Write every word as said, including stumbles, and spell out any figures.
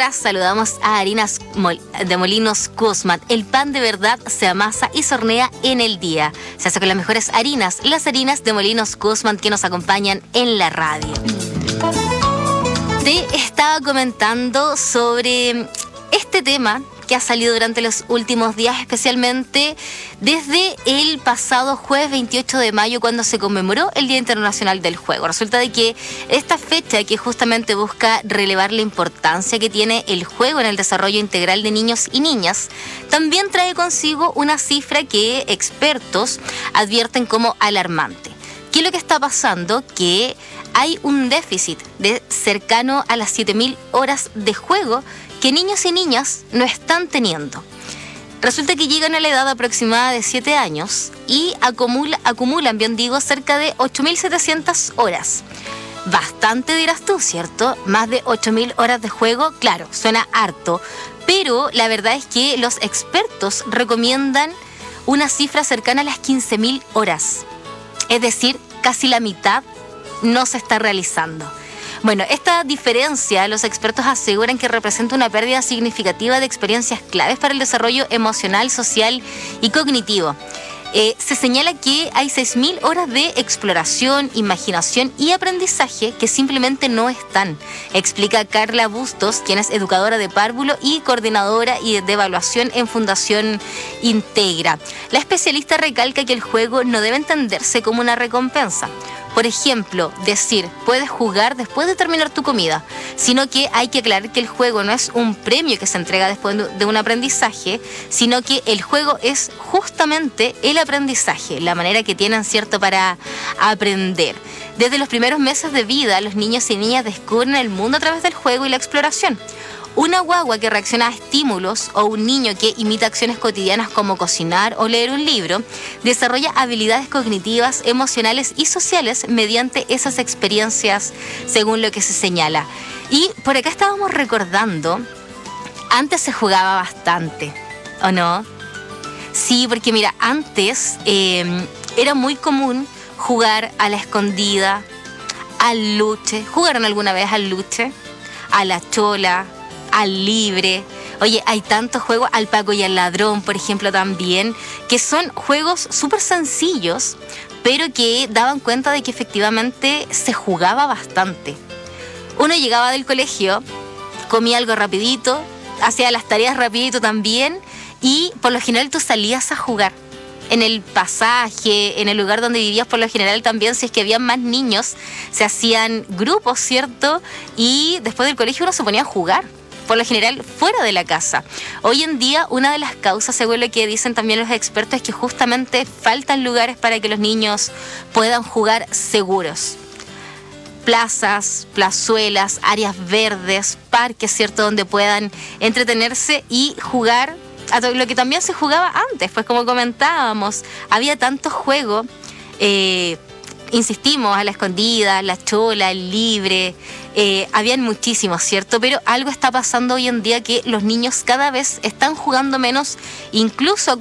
horas saludamos a Harinas Mol- de Molinos Guzmán. El pan de verdad se amasa y se hornea en el día. Se hace con las mejores harinas, las harinas de Molinos Guzmán que nos acompañan en la radio. Te estaba comentando sobre este tema que ha salido durante los últimos días, especialmente desde el pasado jueves veintiocho de mayo, cuando se conmemoró el Día Internacional del Juego. Resulta de que esta fecha, que justamente busca relevar la importancia que tiene el juego en el desarrollo integral de niños y niñas, también trae consigo una cifra que expertos advierten como alarmante. ¿Qué es lo que está pasando? Que hay un déficit de cercano a las siete mil horas de juego que niños y niñas no están teniendo. Resulta que llegan a la edad aproximada de siete años y acumula, acumulan, bien digo, cerca de ocho mil setecientas horas. Bastante, dirás tú, ¿cierto? Más de ocho mil horas de juego, claro, suena harto, pero la verdad es que los expertos recomiendan una cifra cercana a las quince mil horas. Es decir, casi la mitad no se está realizando. Bueno, esta diferencia los expertos aseguran que representa una pérdida significativa de experiencias claves para el desarrollo emocional, social y cognitivo. Eh, se señala que hay seis mil horas de exploración, imaginación y aprendizaje que simplemente no están, explica Carla Bustos, quien es educadora de párvulo y coordinadora de evaluación en Fundación Integra. La especialista recalca que el juego no debe entenderse como una recompensa. Por ejemplo, decir, puedes jugar después de terminar tu comida, sino que hay que aclarar que el juego no es un premio que se entrega después de un aprendizaje, sino que el juego es justamente el aprendizaje, la manera que tienen, ¿cierto?, para aprender. Desde los primeros meses de vida, los niños y niñas descubren el mundo a través del juego y la exploración. Una guagua que reacciona a estímulos o un niño que imita acciones cotidianas como cocinar o leer un libro desarrolla habilidades cognitivas, emocionales y sociales mediante esas experiencias, según lo que se señala. Y por acá estábamos recordando, antes se jugaba bastante, ¿o no? Sí, porque mira, antes eh, era muy común jugar a la escondida, al luche. ¿Jugaron alguna vez al luche? A la chola, al libre. Oye, hay tantos juegos, al Paco y al Ladrón, por ejemplo, también, que son juegos súper sencillos, pero que daban cuenta de que efectivamente se jugaba bastante. Uno llegaba del colegio, comía algo rapidito, hacía las tareas rapidito también, y por lo general tú salías a jugar. En el pasaje, en el lugar donde vivías, por lo general también, si es que había más niños, se hacían grupos, ¿cierto? Y después del colegio uno se ponía a jugar, por lo general fuera de la casa. Hoy en día, una de las causas, según lo que dicen también los expertos, es que justamente faltan lugares para que los niños puedan jugar seguros. Plazas, plazuelas, áreas verdes, parques, ¿cierto?, donde puedan entretenerse y jugar a lo que también se jugaba antes, pues como comentábamos, había tanto juego, eh, insistimos, a la escondida, la chola, el libre, eh, habían muchísimos, ¿cierto? Pero algo está pasando hoy en día que los niños cada vez están jugando menos, incluso